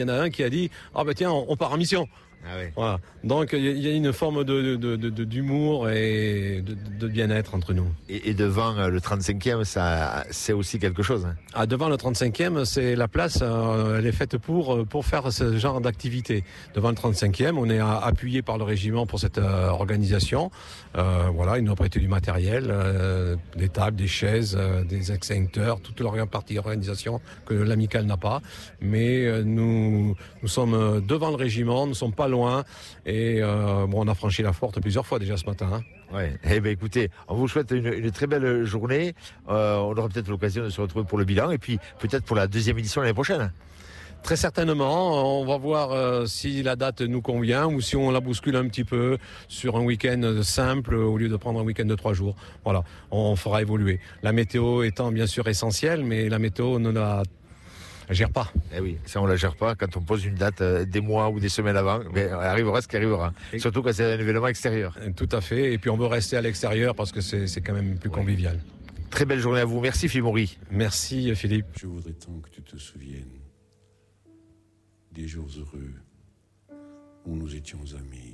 Il y en a un qui a dit « Ah ben tiens, on part en mission ». Ah ouais. Voilà. Donc il y a une forme d'humour et de bien-être entre nous. Et devant le 35e, ça, c'est aussi quelque chose. Hein. Ah, devant le 35e, c'est la place, elle est faite pour faire ce genre d'activité. Devant le 35e, on est appuyé par le régiment pour cette organisation. Voilà, ils nous ont prêté du matériel, des tables, des chaises, des extincteurs, toute leur partie organisation que l'amicale n'a pas. Mais nous sommes devant le régiment, nous ne sommes pas loin et on a franchi la porte plusieurs fois déjà ce matin. Hein. Ouais. Eh ben écoutez, on vous souhaite une très belle journée. On aura peut-être l'occasion de se retrouver pour le bilan et puis peut-être pour la deuxième édition l'année prochaine. Très certainement, on va voir si la date nous convient ou si on la bouscule un petit peu sur un week-end simple au lieu de prendre un week-end de 3 jours. Voilà, on fera évoluer. La météo étant bien sûr essentielle, mais la météo ne la gère pas. Eh oui, ça on la gère pas quand on pose une date des mois ou des semaines avant. Mais arrivera ce qui arrivera. Surtout quand c'est un événement extérieur. Tout à fait. Et puis on veut rester à l'extérieur parce que c'est quand même plus convivial. Très belle journée à vous. Merci Philippe Maury. Merci Philippe. Je voudrais tant que tu te souviennes des jours heureux où nous étions amis.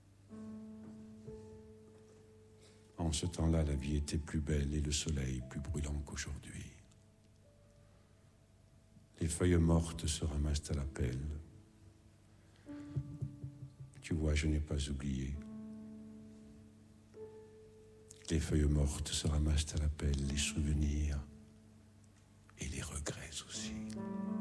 En ce temps-là, la vie était plus belle et le soleil plus brûlant qu'aujourd'hui. Les feuilles mortes se ramassent à la pelle. Tu vois, je n'ai pas oublié. Les feuilles mortes se ramassent à la pelle, les souvenirs